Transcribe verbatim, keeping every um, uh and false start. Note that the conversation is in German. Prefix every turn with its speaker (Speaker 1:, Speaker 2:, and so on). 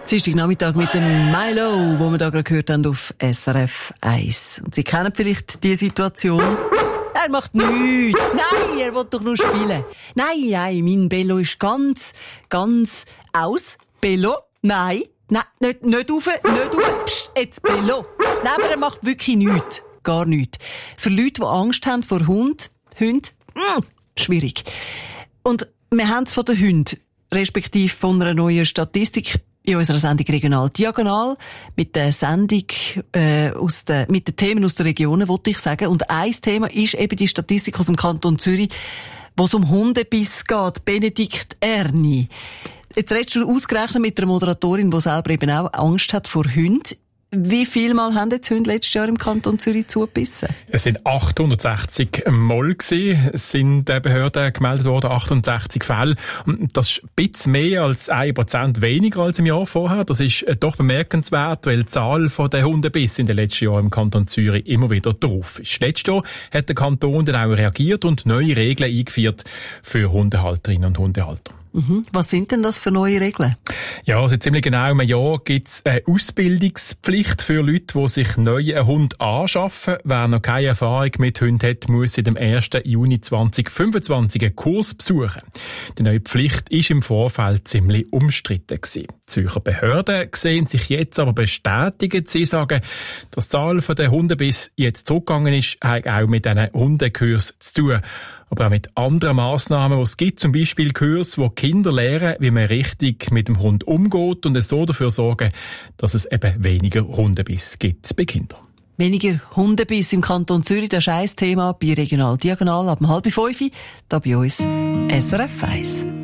Speaker 1: Dienstagnachmittag mit dem Milo, wo wir da gerade gehört haben auf S R F eins. Und Sie kennen vielleicht die Situation. Er macht nichts. Nein, er will doch nur spielen. Nein, nein, mein Bello ist ganz, ganz aus. Bello? Nein. Nein, nicht, nicht rauf, nicht rauf. Psst, jetzt Bello. Nein, aber er macht wirklich nichts. Gar nichts. Für Leute, die Angst haben vor Hund, Hund, mh, schwierig. Und wir haben es von den Hunden, respektive von einer neuen Statistik in unserer Sendung Regional Diagonal, mit der Sendung äh, aus den, mit den Themen aus den Regionen, wollte ich sagen. Und ein Thema ist eben die Statistik aus dem Kanton Zürich, wo es um Hundebiss geht. Benedikt Erni. Jetzt redest du ausgerechnet mit einer Moderatorin, die selber eben auch Angst hat vor Hunden. Wie viel Mal haben jetzt Hunde letztes Jahr im Kanton Zürich zugebissen?
Speaker 2: Es sind achthundertsechzig Mal gewesen. Es sind der Behörden gemeldet worden, achtundsechzig Fälle. Das ist ein bisschen mehr als ein Prozent weniger als im Jahr vorher. Das ist doch bemerkenswert, weil die Zahl der Hundebiss in den letzten Jahren im Kanton Zürich immer wieder drauf ist. Letztes Jahr hat der Kanton dann auch reagiert und neue Regeln eingeführt für Hundehalterinnen und Hundehalter.
Speaker 1: Mhm. Was sind denn das für neue Regeln?
Speaker 2: Ja, seit ziemlich genau einem Jahr gibt es eine Ausbildungspflicht für Leute, die sich neu einen Hund anschaffen. Wer noch keine Erfahrung mit Hunden hat, muss seit dem ersten Juni zweitausendfünfundzwanzig einen Kurs besuchen. Die neue Pflicht war im Vorfeld ziemlich umstritten gewesen. Die Zürcher Behörden sehen sich jetzt aber bestätigt. Sie sagen, dass die Zahl der Hundebiss jetzt zurückgegangen ist, hat auch mit diesen Hundekursen zu tun. Aber auch mit anderen Massnahmen, die es gibt, zum Beispiel Kurse, wo Kinder lernen, wie man richtig mit dem Hund umgeht und es so dafür sorgen, dass es eben weniger Hundebiss gibt bei Kindern.
Speaker 1: Weniger Hundebiss im Kanton Zürich, das ist ein Thema bei Regional Diagonal ab halb fünf, da bei uns S R F eins.